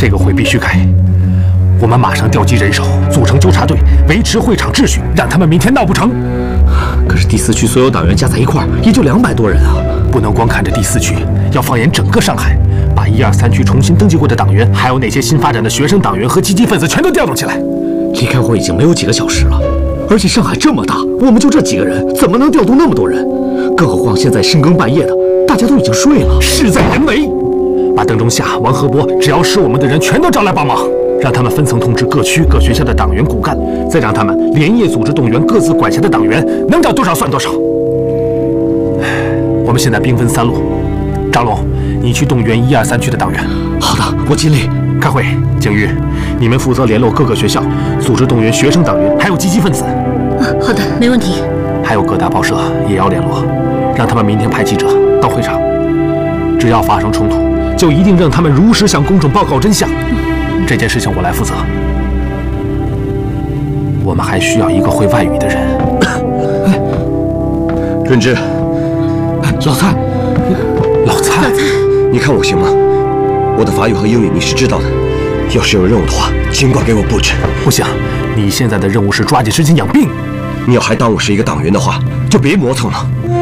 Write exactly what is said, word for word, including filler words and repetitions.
这个会必须改。我们马上调集人手，组成纠察队，维持会场秩序，让他们明天闹不成。 可是第四区所有党员加在一块儿，也就两百多人啊！ 不能光看着第四区，要放眼整个上海，把一二三区重新登记过的党员，还有那些新发展的学生党员和积极分子，全都调动起来。 离开会已经没有几个小时了，而且上海这么大，我们就这几个人，怎么能调动那么多人？更何况现在深更半夜的，大家都已经睡了。 事在人为，把邓中夏、王河波，只要是我们的人，全都招来帮忙。让他们分层通知各区各学校的党员骨干，再让他们连夜组织动员各自管辖的党员，能找多少算多少。我们现在兵分三路，张龙，你去动员一二三区的党员。 好的，我尽力。 开会，景玉，你们负责联络各个学校，组织动员学生党员，还有积极分子。 啊，好的，没问题。 还有各大报社也要联络，让他们明天派记者到会场，只要发生冲突，就一定让他们如实向公众报告真相。这件事情我来负责。我们还需要一个会外语的人。 润之， 老蔡， 老蔡， 老蔡， 你看我行吗？我的法语和英语你是知道的，要是有任务的话，尽管给我布置。 不行，你现在的任务是抓紧时间养病。 你要还当我是一个党员的话，就别磨蹭了。